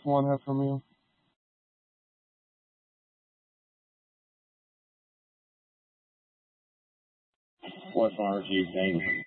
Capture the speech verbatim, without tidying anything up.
one have from you? What far as you think?